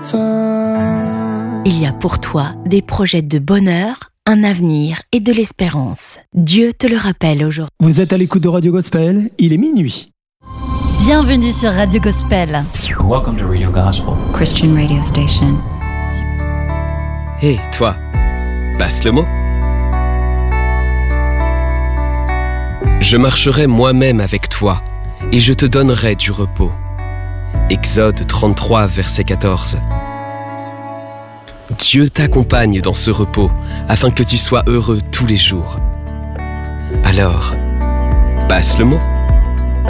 matin. Il y a pour toi des projets de bonheur, un avenir et de l'espérance. Dieu te le rappelle aujourd'hui. Vous êtes à l'écoute de Radio Gospel, il est minuit. Bienvenue sur Radio Gospel. Welcome to Radio Gospel, Christian radio station. Hé, toi, passe le mot. Je marcherai moi-même avec toi, et je te donnerai du repos. Exode 33, verset 14. Dieu t'accompagne dans ce repos, afin que tu sois heureux tous les jours. Alors, passe le mot.